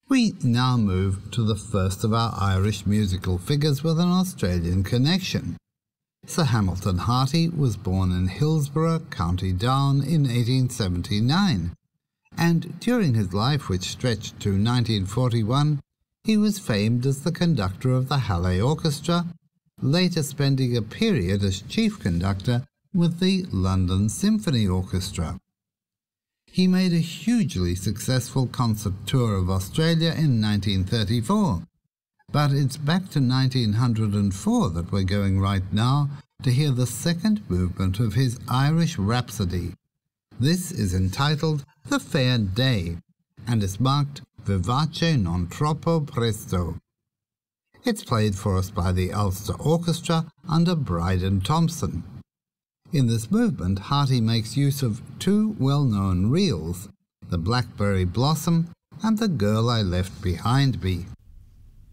We now move to the first of our Irish musical figures with an Australian connection. Sir Hamilton Harty was born in Hillsborough, County Down in 1879, and during his life, which stretched to 1941, he was famed as the conductor of the Halle Orchestra, later spending a period as chief conductor with the London Symphony Orchestra. He made a hugely successful concert tour of Australia in 1934, but it's back to 1904 that we're going right now to hear the second movement of his Irish Rhapsody. This is entitled The Fair Day, and is marked Vivace non troppo presto. It's played for us by the Ulster Orchestra under Bryden Thompson. In this movement, Harty makes use of two well-known reels, The Blackberry Blossom and The Girl I Left Behind Me.